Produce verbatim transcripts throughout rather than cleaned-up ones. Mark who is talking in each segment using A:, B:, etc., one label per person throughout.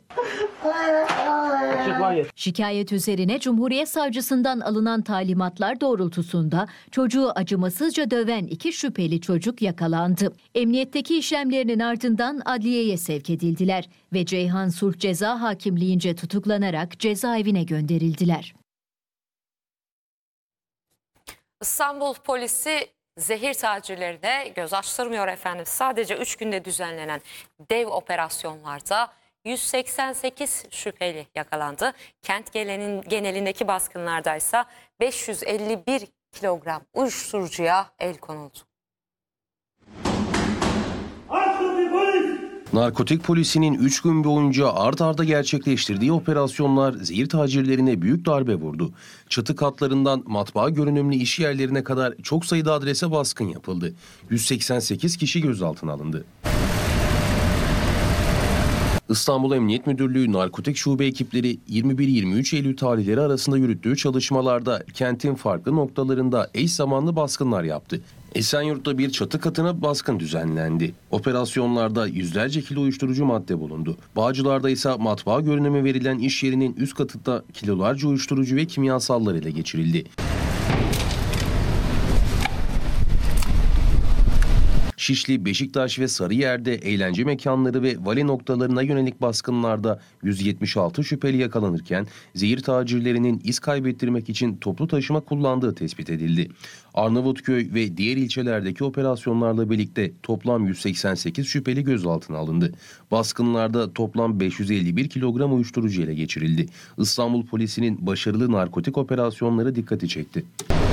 A: Şikayet üzerine Cumhuriyet Savcısından alınan talimatlar doğrultusunda çocuğu acımasızca döven iki şüpheli çocuk yakalandı. Emniyetteki işlemlerinin ardından adliyeye sevk edildiler ve Ceyhan Sulh Ceza Hakimliğince tutuklanarak cezaevine gönderildiler.
B: İstanbul polisi zehir tacirlerine göz açtırmıyor efendim. Sadece üç günde düzenlenen dev operasyonlarda yüz seksen sekiz şüpheli yakalandı. Kent genelindeki baskınlarda ise beş yüz elli bir kilogram uyuşturucuya el konuldu.
C: Narkotik polisinin üç gün boyunca art arda gerçekleştirdiği operasyonlar zehir tacirlerine büyük darbe vurdu. Çatı katlarından matbaa görünümlü iş yerlerine kadar çok sayıda adrese baskın yapıldı. yüz seksen sekiz kişi gözaltına alındı. İstanbul Emniyet Müdürlüğü Narkotik Şube ekipleri yirmi bir yirmi üç Eylül tarihleri arasında yürüttüğü çalışmalarda kentin farklı noktalarında eş zamanlı baskınlar yaptı. Esenyurt'ta bir çatı katına baskın düzenlendi. Operasyonlarda yüzlerce kilo uyuşturucu madde bulundu. Bağcılar'da ise matbaa görünümü verilen iş yerinin üst katında kilolarca uyuşturucu ve kimyasallar ele geçirildi. Şişli, Beşiktaş ve Sarıyer'de eğlence mekanları ve vale noktalarına yönelik baskınlarda yüz yetmiş altı şüpheli yakalanırken zehir tacirlerinin iz kaybettirmek için toplu taşıma kullandığı tespit edildi. Arnavutköy ve diğer ilçelerdeki operasyonlarla birlikte toplam yüz seksen sekiz şüpheli gözaltına alındı. Baskınlarda toplam beş yüz elli bir kilogram uyuşturucu ele geçirildi. İstanbul polisinin başarılı narkotik operasyonları dikkati çekti.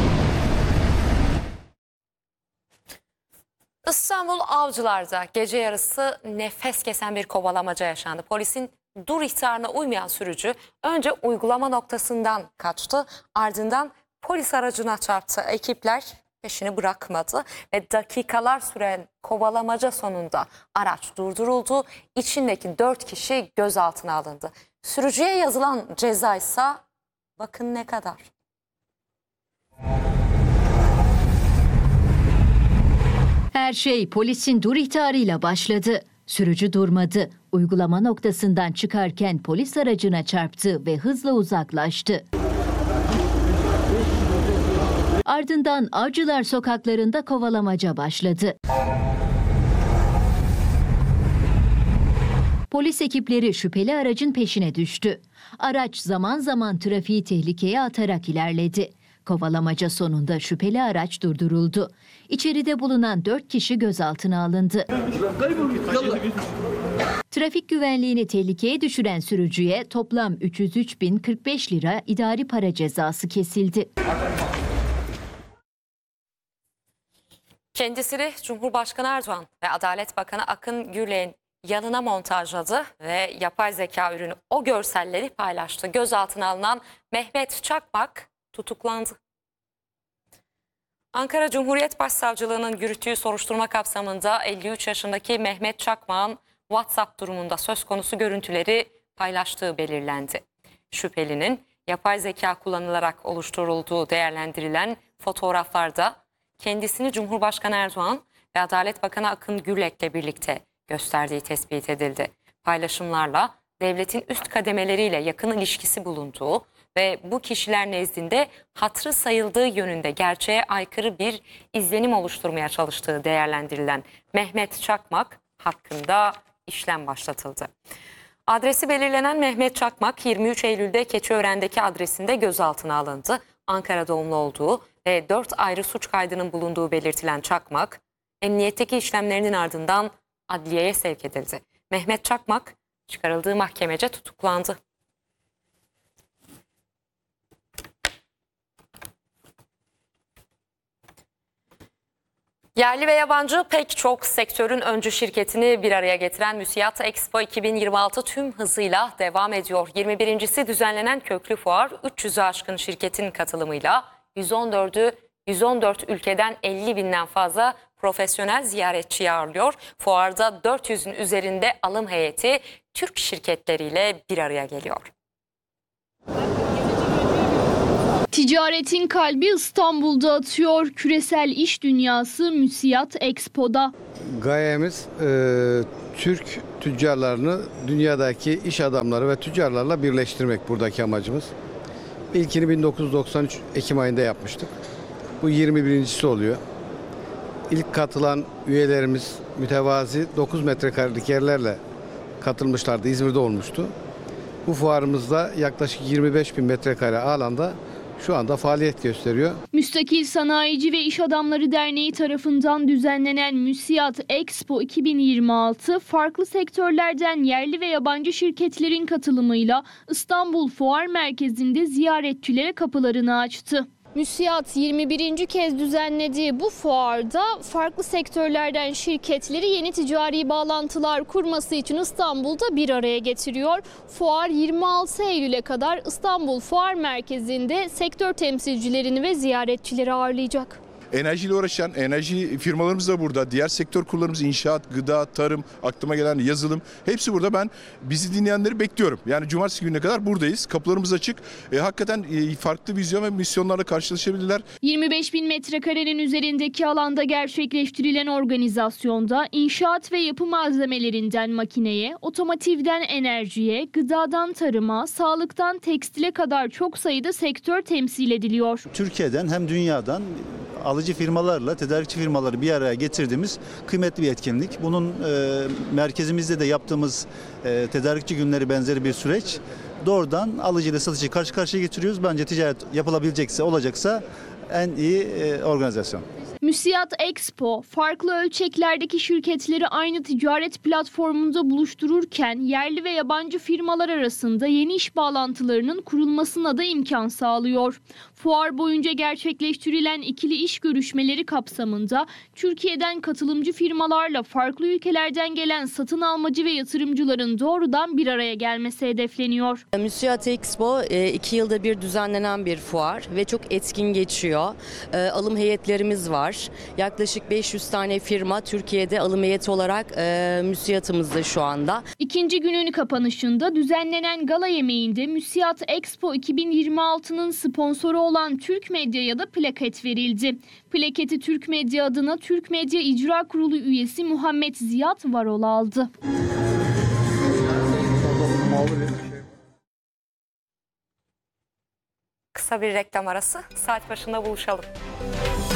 B: İstanbul Avcılar'da gece yarısı nefes kesen bir kovalamaca yaşandı. Polisin dur ihtarına uymayan sürücü önce uygulama noktasından kaçtı, ardından polis aracına çarptı. Ekipler peşini bırakmadı ve dakikalar süren kovalamaca sonunda araç durduruldu. İçindeki dört kişi gözaltına alındı. Sürücüye yazılan ceza ise bakın ne kadar.
A: Her şey polisin dur ihtarıyla başladı. Sürücü durmadı. Uygulama noktasından çıkarken polis aracına çarptı ve hızla uzaklaştı. Ardından Avcılar sokaklarında kovalamaca başladı. Polis ekipleri şüpheli aracın peşine düştü. Araç zaman zaman trafiği tehlikeye atarak ilerledi. Kovalamaca sonunda şüpheli araç durduruldu. İçeride bulunan dört kişi gözaltına alındı. Trafik güvenliğini tehlikeye düşüren sürücüye toplam üç yüz üç bin kırk beş lira idari para cezası kesildi.
B: Kendisini Cumhurbaşkanı Erdoğan ve Adalet Bakanı Akın Gürlek'in yanına montajladı ve yapay zeka ürünü o görselleri paylaştı. Gözaltına alınan Mehmet Çakmak tutuklandı. Ankara Cumhuriyet Başsavcılığı'nın yürüttüğü soruşturma kapsamında elli üç yaşındaki Mehmet Çakmak'ın WhatsApp durumunda söz konusu görüntüleri paylaştığı belirlendi. Şüphelinin yapay zeka kullanılarak oluşturulduğu değerlendirilen fotoğraflarda kendisini Cumhurbaşkanı Erdoğan ve Adalet Bakanı Akın Gürlek'le birlikte gösterdiği tespit edildi. Paylaşımlarla devletin üst kademeleriyle yakın ilişkisi bulunduğu ve bu kişiler nezdinde hatırı sayıldığı yönünde gerçeğe aykırı bir izlenim oluşturmaya çalıştığı değerlendirilen Mehmet Çakmak hakkında işlem başlatıldı. Adresi belirlenen Mehmet Çakmak yirmi üç Eylül'de Keçiören'deki adresinde gözaltına alındı. Ankara doğumlu olduğu ve dört ayrı suç kaydının bulunduğu belirtilen Çakmak, emniyetteki işlemlerinin ardından adliyeye sevk edildi. Mehmet Çakmak çıkarıldığı mahkemece tutuklandı. Yerli ve yabancı pek çok sektörün öncü şirketini bir araya getiren Müsiyat Expo iki bin yirmi altı tüm hızıyla devam ediyor. yirmi birincisi düzenlenen Köklü Fuar üç yüzü aşkın şirketin katılımıyla yüz on dördü yüz on dört ülkeden elli binden fazla profesyonel ziyaretçi ağırlıyor. Fuarda dört yüzün üzerinde alım heyeti Türk şirketleriyle bir araya geliyor.
D: Ticaretin kalbi İstanbul'da atıyor. Küresel iş dünyası Müsiyat Expo'da.
E: Gayemiz e, Türk tüccarlarını dünyadaki iş adamları ve tüccarlarla birleştirmek buradaki amacımız. İlkini bin dokuz yüz doksan üç Ekim ayında yapmıştık. Bu yirmi birincisi oluyor. İlk katılan üyelerimiz mütevazi dokuz metrekarelik yerlerle katılmışlardı. İzmir'de olmuştu. Bu fuarımızda yaklaşık yirmi beş bin metrekare alanda şu anda faaliyet gösteriyor.
D: Müstakil Sanayici ve İş Adamları Derneği tarafından düzenlenen Müsiyat Expo iki bin yirmi altı farklı sektörlerden yerli ve yabancı şirketlerin katılımıyla İstanbul Fuar Merkezi'nde ziyaretçilere kapılarını açtı. Müsiyat yirmi birinci kez düzenlediği bu fuarda farklı sektörlerden şirketleri yeni ticari bağlantılar kurması için İstanbul'da bir araya getiriyor. Fuar yirmi altı Eylül'e kadar İstanbul Fuar Merkezi'nde sektör temsilcilerini ve ziyaretçileri ağırlayacak.
F: Enerjiyle uğraşan enerji firmalarımız da burada. Diğer sektör kurlarımız inşaat, gıda, tarım, aklıma gelen yazılım. Hepsi burada. Ben bizi dinleyenleri bekliyorum. Yani cumartesi gününe kadar buradayız. Kapılarımız açık. E, hakikaten e, farklı vizyon ve misyonlarla karşılaşabilirler.
D: yirmi beş bin metrekarenin üzerindeki alanda gerçekleştirilen organizasyonda inşaat ve yapı malzemelerinden makineye, otomotivden enerjiye, gıdadan tarıma, sağlıktan tekstile kadar çok sayıda sektör temsil ediliyor.
G: Türkiye'den hem dünyadan alıcı firmalarla tedarikçi firmaları bir araya getirdiğimiz kıymetli bir etkinlik. Bunun e, merkezimizde de yaptığımız e, tedarikçi günleri benzeri bir süreç. Doğrudan alıcı ile satıcıyı karşı karşıya getiriyoruz. Bence ticaret yapılabilecekse, olacaksa en iyi e, organizasyon.
D: Müsiyat Expo, farklı ölçeklerdeki şirketleri aynı ticaret platformunda buluştururken yerli ve yabancı firmalar arasında yeni iş bağlantılarının kurulmasına da imkan sağlıyor. Fuar boyunca gerçekleştirilen ikili iş görüşmeleri kapsamında Türkiye'den katılımcı firmalarla farklı ülkelerden gelen satın almacı ve yatırımcıların doğrudan bir araya gelmesi hedefleniyor.
H: Müsiyat Expo iki yılda bir düzenlenen bir fuar ve çok etkin geçiyor. Alım heyetlerimiz var. Yaklaşık beş yüz tane firma Türkiye'de alım heyeti olarak e, müsiyatımızda şu anda.
D: İkinci günün kapanışında düzenlenen gala yemeğinde Müsiyat Expo iki bin yirmi altı'nın sponsoru olan Türk Medya'ya da plaket verildi. Plaketi Türk Medya adına Türk Medya İcra Kurulu üyesi Muhammed Ziyad Varol aldı.
B: Kısa bir reklam arası. Saat başında buluşalım.